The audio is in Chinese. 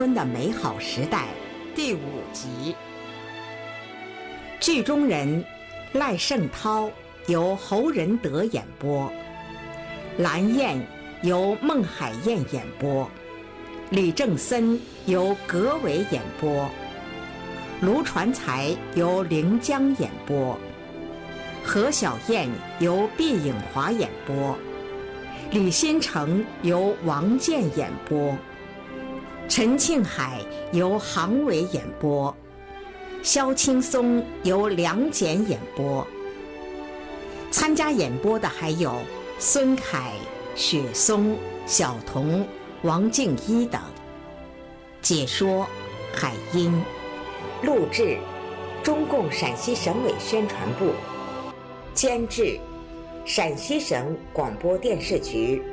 春的美好时代第5集。剧中人赖圣涛由侯仁德演播，蓝燕由孟海燕演播，李正森由葛伟演播，卢传才由凌江演播，何小燕由毕颖华演播，李新成由王健演播，陈庆海由杭伟演播，萧青松由梁简演播。参加演播的还有孙凯、雪松、小童、王静一等。解说海音。录制中共陕西省委宣传部。监制陕西省广播电视局。